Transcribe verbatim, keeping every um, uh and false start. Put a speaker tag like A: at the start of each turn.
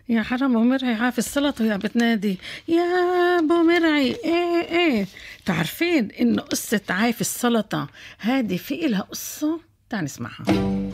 A: يا حرام، ابو مرعي عارف السلطة وهي بتنادي يا ابو مرعي. ايه ايه، تعرفين انه قصة عايف السلطة هذه في إلها قصة؟ تعال نسمعها.